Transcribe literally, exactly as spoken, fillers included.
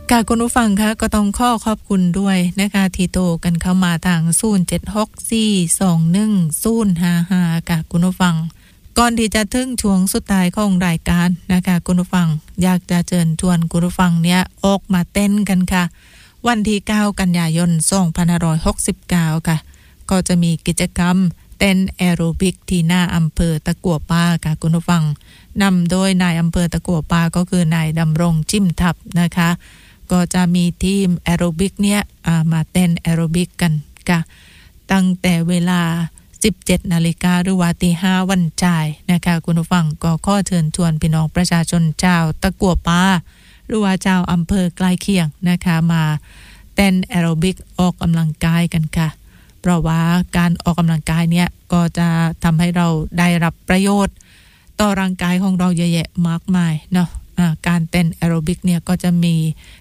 ค่ะคุณผู้ฟังคะก็ต้องขอขอบคุณด้วยนะคะที่โทรกันเข้ามาทางศูนย์ เจ็ด หก สี่ สอง หนึ่ง ศูนย์ ห้า ห้าค่ะคุณผู้ฟังก่อนที่จะถึงช่วงสุดท้ายของรายการนะคะคุณผู้ฟังอยากจะเชิญชวนคุณผู้ฟังเนี่ยออกมาเต้นกันค่ะวันที่เก้ากันยายนสองพันห้าร้อยหกสิบเก้าค่ะก็จะมีกิจกรรมเต้นแอโรบิกที่หน้าอำเภอตะกั่วป่าค่ะคุณผู้ฟังนำโดยนายอำเภอตะกั่วป่าก็คือนายดำรงจิ้มทับนะคะก็จะมีทีมแอโรบิกเนี่ยมาเต้นแอโรบิกกันค่ะตั้งแต่เวลา สิบเจ็ด นาฬิกาหรือว่าตีห้าวันจ่ายนะคะคุณผู้ฟังก็ขอเชิญชวนพี่น้องประชาชนชาวตะกั่วป่าหรือว่าชาวอำเภอใกล้เคียงนะคะมาเต้นแอโรบิกออกกำลังกายกันค่ะเพราะว่าการออกกำลังกายเนี่ยก็จะทำให้เราได้รับประโยชน์ต่อร่างกายของเราเยอะแยะมากมายเนาะการเต้นแอโรบิกเนี่ยก็จะมี